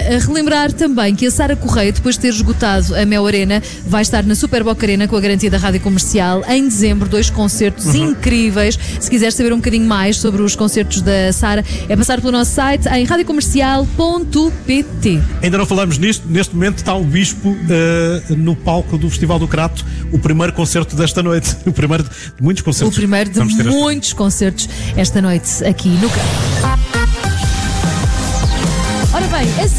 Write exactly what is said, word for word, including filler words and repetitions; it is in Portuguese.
a relembrar também que a Sara Correia, depois de ter esgotado a Mel Arena, vai estar na Super Boca Arena com a garantia da Rádio Comercial em dezembro, dois concertos uhum. incríveis. Se quiseres saber um bocadinho mais sobre os concertos da Sara, é passar pelo nosso site em rádio comercial ponto pt. Ainda não falamos nisto, neste momento está o Bispo uh, no palco do Festival do Crato, o primeiro concerto desta noite, o primeiro de muitos concertos. O primeiro de muitos concertos esta noite aqui no Crato. Ora bem, assim